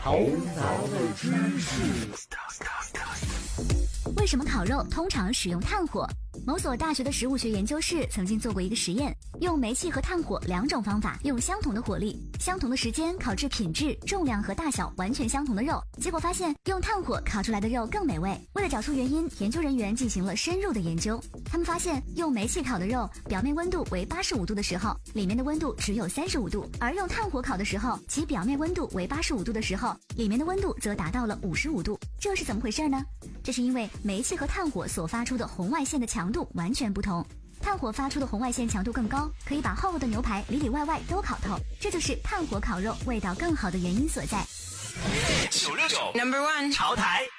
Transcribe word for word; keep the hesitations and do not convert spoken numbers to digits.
头脑的知识。 为什么烤肉通常使用炭火？某所大学的食物学研究室曾经做过一个实验，用煤气和炭火两种方法，用相同的火力、相同的时间烤制品质、重量和大小完全相同的肉，结果发现用炭火烤出来的肉更美味。为了找出原因，研究人员进行了深入的研究。他们发现，用煤气烤的肉，表面温度为八十五度的时候，里面的温度只有三十五度；而用炭火烤的时候，其表面温度为八十五度的时候，里面的温度则达到了五十五度。这是怎么回事呢？这是因为煤气和炭火所发出的红外线的强度完全不同，炭火发出的红外线强度更高，可以把厚厚的牛排里里外外都烤透，这就是炭火烤肉味道更好的原因所在。 九六九 Number One 潮台。